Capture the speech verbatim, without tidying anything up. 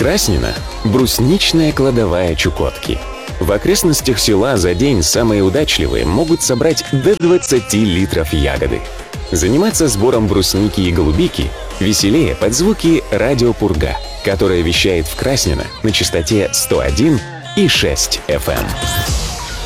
Краснина – брусничная кладовая Чукотки. В окрестностях села за день самые удачливые могут собрать до двадцати литров ягоды. Заниматься сбором брусники и голубики веселее под звуки радио «Пурга», которое вещает в Краснино на частоте сто один и шесть эф эм.